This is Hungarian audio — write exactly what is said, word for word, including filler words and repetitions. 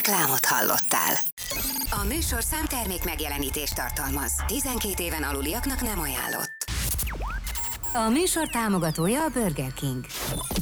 Reklámot hallottál. A műsor számtermék megjelenítést tartalmaz. tizenkét éven aluliaknak nem ajánlott. A műsor támogatója a Burger King.